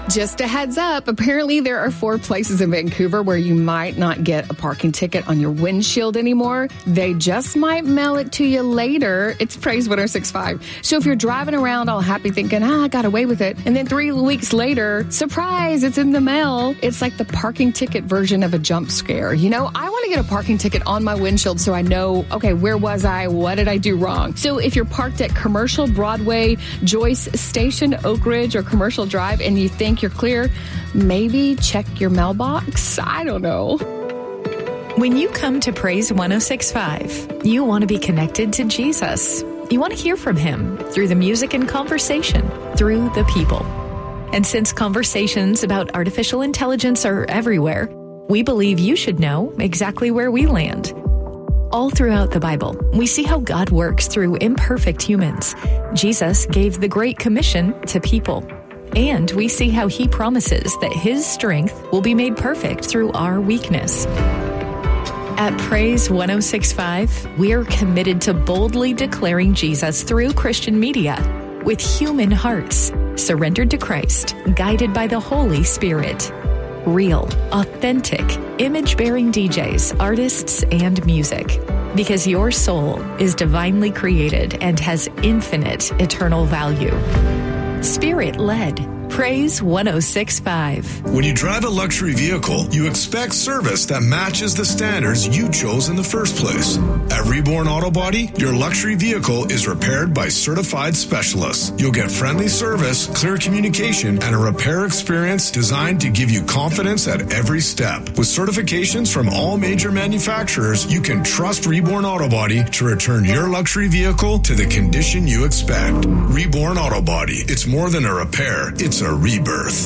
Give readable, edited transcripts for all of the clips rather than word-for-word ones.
Just a heads up, apparently there are 4 places in Vancouver where you might not get a parking ticket on your windshield anymore. They just might mail it to you later. It's Praise 106.5. So if you're driving around all happy thinking, I got away with it, and then 3 weeks later, surprise, it's in the mail. It's like the parking ticket version of a jump scare. You know, I want to get a parking ticket on my windshield so I know, okay, where was I? What did I do wrong? So if you're parked at Commercial, Broadway, Joyce Station, Oak Ridge, or Commercial Drive, and you think you're clear, maybe check your mailbox. I don't know. When you come to Praise 106.5, you want to be connected to Jesus. You want to hear from him through the music and conversation, through the people. And since conversations about artificial intelligence are everywhere, we believe you should know exactly where we land. All throughout the Bible, we see how God works through imperfect humans. Jesus gave the Great Commission to people. And we see how he promises that his strength will be made perfect through our weakness. At Praise 106.5, we are committed to boldly declaring Jesus through Christian media with human hearts, surrendered to Christ, guided by the Holy Spirit. Real, authentic, image-bearing DJs, artists, and music. Because your soul is divinely created and has infinite eternal value. Spirit-led. Praise 106.5. When you drive a luxury vehicle, you expect service that matches the standards you chose in the first place. At Reborn Auto Body, your luxury vehicle is repaired by certified specialists. You'll get friendly service, clear communication, and a repair experience designed to give you confidence at every step. With certifications from all major manufacturers, you can trust Reborn Auto Body to return your luxury vehicle to the condition you expect. Reborn Auto Body. It's more than a repair. It's a rebirth.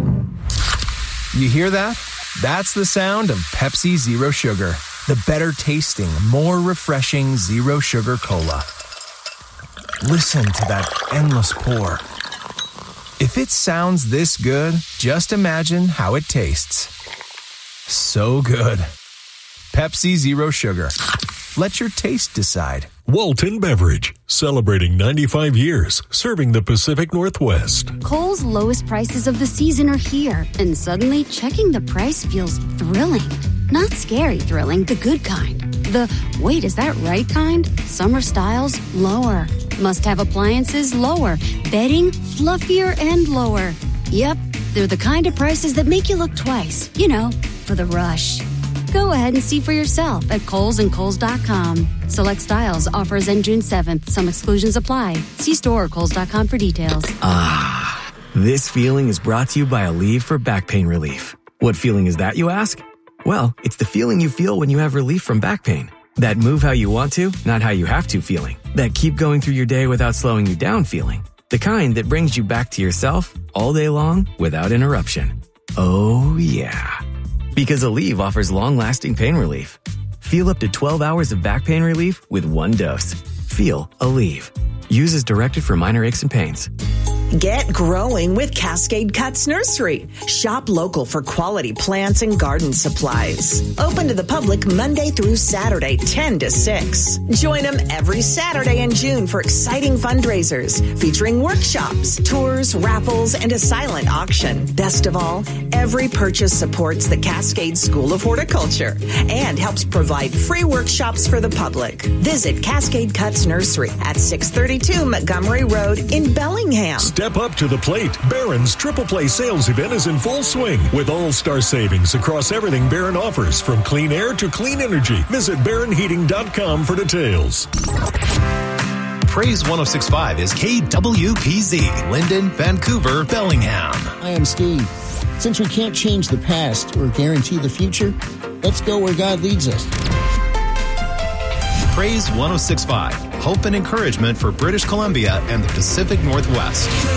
You hear that? That's the sound of Pepsi Zero Sugar. The better tasting, more refreshing Zero Sugar Cola. Listen to that endless pour. If it sounds this good, just imagine how it tastes. So good. Pepsi Zero Sugar. Let your taste decide. Walton Beverage, celebrating 95 years, serving the Pacific Northwest. Kohl's lowest prices of the season are here, and suddenly checking the price feels thrilling. Not scary thrilling, the good kind. The, wait, is that right kind? Summer styles, lower. Must-have appliances, lower. Bedding, fluffier and lower. Yep, they're the kind of prices that make you look twice. You know, for the rush. Go ahead and see for yourself at Kohl's and Kohls.com. Select styles, offers end June 7th. Some exclusions apply. See store or Kohls.com for details. This feeling is brought to you by Aleve for back pain relief. What feeling is that, you ask? Well, it's the feeling you feel when you have relief from back pain. That move how you want to, not how you have to feeling. That keep going through your day without slowing you down feeling. The kind that brings you back to yourself all day long without interruption. Oh, yeah. Because Aleve offers long-lasting pain relief. Feel up to 12 hours of back pain relief with one dose. Feel Aleve. Use as directed for minor aches and pains. Get growing with Cascade Cuts Nursery. Shop local for quality plants and garden supplies. Open to the public Monday through Saturday, 10 to 6. Join them every Saturday in June for exciting fundraisers featuring workshops, tours, raffles, and a silent auction. Best of all, every purchase supports the Cascade School of Horticulture and helps provide free workshops for the public. Visit Cascade Cuts Nursery at 632 Montgomery Road in Bellingham. Step up to the plate. Barron's Triple Play sales event is in full swing with all-star savings across everything Barron offers, from clean air to clean energy. Visit barronheating.com for details. Praise 106.5 is KWPZ, Linden, Vancouver, Bellingham. I am Steve. Since we can't change the past or guarantee the future, let's go where God leads us. Praise 106.5, hope and encouragement for British Columbia and the Pacific Northwest.